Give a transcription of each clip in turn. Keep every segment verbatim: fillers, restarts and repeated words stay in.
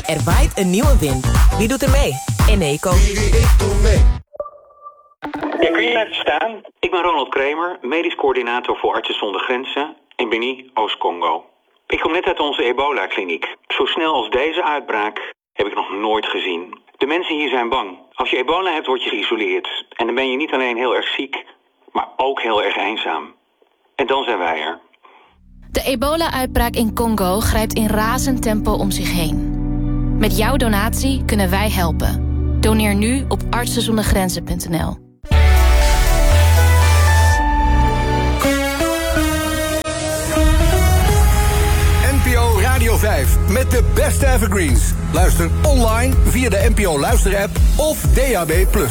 Er waait een nieuwe wind. Wie doet er mee? Eneco. Ja, kun je laten staan? Ik ben Ronald Kramer, medisch coördinator voor Artsen zonder Grenzen in Beni, Oost-Congo. Ik kom net uit onze ebola-kliniek. Zo snel als deze uitbraak heb ik nog nooit gezien. De mensen hier zijn bang. Als je ebola hebt, word je geïsoleerd. En dan ben je niet alleen heel erg ziek, maar ook heel erg eenzaam. En dan zijn wij er. De ebola-uitbraak in Congo grijpt in razend tempo om zich heen. Met jouw donatie kunnen wij helpen. Doneer nu op artsen zonder grenzen punt n l. N P O Radio vijf met de beste evergreens. Luister online via de N P O Luister-app of D A B plus.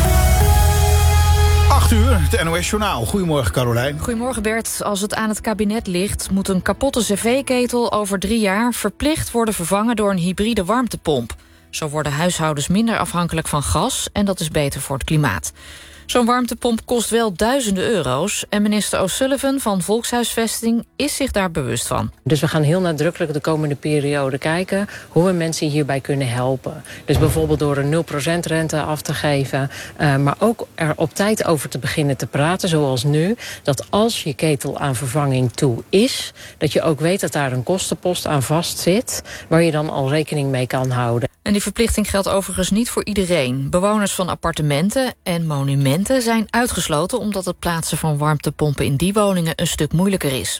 acht uur, het N O S-journaal. Goedemorgen, Carolijn. Goedemorgen, Bert. Als het aan het kabinet ligt, moet een kapotte cv-ketel over drie jaar verplicht worden vervangen door een hybride warmtepomp. Zo worden huishoudens minder afhankelijk van gas en dat is beter voor het klimaat. Zo'n warmtepomp kost wel duizenden euro's en minister O'Sullivan van Volkshuisvesting is zich daar bewust van. Dus we gaan heel nadrukkelijk de komende periode kijken hoe we mensen hierbij kunnen helpen. Dus bijvoorbeeld door een nul procent rente af te geven, uh, maar ook er op tijd over te beginnen te praten, zoals nu, dat als je ketel aan vervanging toe is, dat je ook weet dat daar een kostenpost aan vast zit, waar je dan al rekening mee kan houden. En die verplichting geldt overigens niet voor iedereen. Bewoners van appartementen en monumenten zijn uitgesloten omdat het plaatsen van warmtepompen in die woningen een stuk moeilijker is.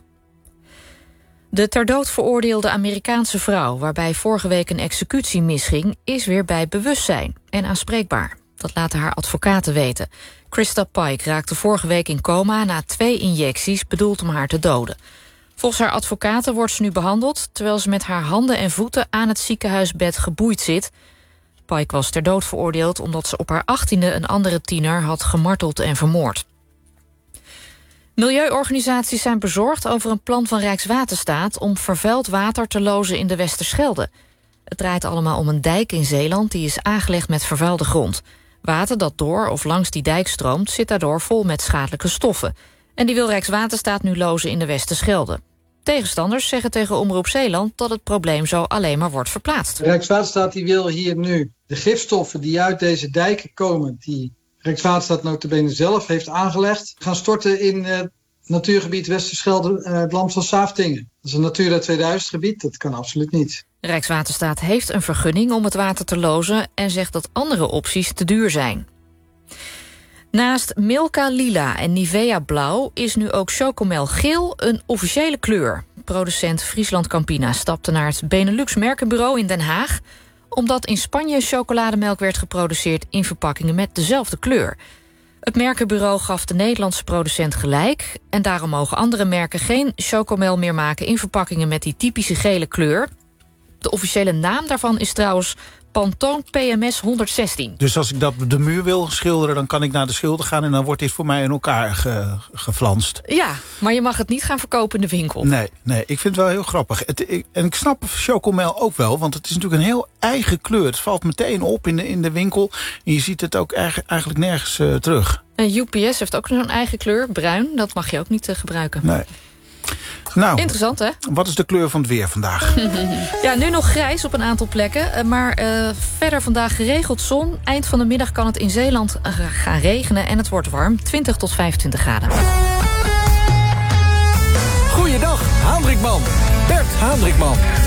De ter dood veroordeelde Amerikaanse vrouw, waarbij vorige week een executie misging, is weer bij bewustzijn en aanspreekbaar. Dat laten haar advocaten weten. Krista Pike raakte vorige week in coma na twee injecties bedoeld om haar te doden. Volgens haar advocaten wordt ze nu behandeld, terwijl ze met haar handen en voeten aan het ziekenhuisbed geboeid zit. Pike was ter dood veroordeeld omdat ze op haar achttiende een andere tiener had gemarteld en vermoord. Milieuorganisaties zijn bezorgd over een plan van Rijkswaterstaat om vervuild water te lozen in de Westerschelde. Het draait allemaal om een dijk in Zeeland die is aangelegd met vervuilde grond. Water dat door of langs die dijk stroomt zit daardoor vol met schadelijke stoffen. En die wil Rijkswaterstaat nu lozen in de Westerschelde. Tegenstanders zeggen tegen Omroep Zeeland dat het probleem zo alleen maar wordt verplaatst. Rijkswaterstaat die wil hier nu de gifstoffen die uit deze dijken komen, die Rijkswaterstaat nota bene zelf heeft aangelegd, gaan storten in het natuurgebied Westerschelde, uh, het land van Saaftingen. Dat is een Natura tweeduizend gebied, dat kan absoluut niet. Rijkswaterstaat heeft een vergunning om het water te lozen en zegt dat andere opties te duur zijn. Naast Milka Lila en Nivea Blauw is nu ook Chocomel Geel een officiële kleur. Producent Friesland Campina stapte naar het Benelux Merkenbureau in Den Haag, omdat in Spanje chocolademelk werd geproduceerd in verpakkingen met dezelfde kleur. Het merkenbureau gaf de Nederlandse producent gelijk en daarom mogen andere merken geen chocomel meer maken in verpakkingen met die typische gele kleur. De officiële naam daarvan is trouwens Pantone P M S honderdzestien. Dus als ik dat op de muur wil schilderen, dan kan ik naar de schilder gaan en dan wordt dit voor mij in elkaar ge, geflanst. Ja, maar je mag het niet gaan verkopen in de winkel. Nee, nee, ik vind het wel heel grappig. Het, ik, en ik snap Chocomel ook wel, want het is natuurlijk een heel eigen kleur. Het valt meteen op in de, in de winkel en je ziet het ook eigenlijk, eigenlijk nergens uh, terug. En U P S heeft ook zo'n eigen kleur, bruin. Dat mag je ook niet uh, gebruiken. Nee. Nou, interessant, hè? Wat is de kleur van het weer vandaag? Ja, nu nog grijs op een aantal plekken. Maar uh, verder vandaag geregeld zon. Eind van de middag kan het in Zeeland uh, gaan regenen. En het wordt warm, twintig tot vijfentwintig graden. Goeiedag, Hendrikman. Bert Hendrikman.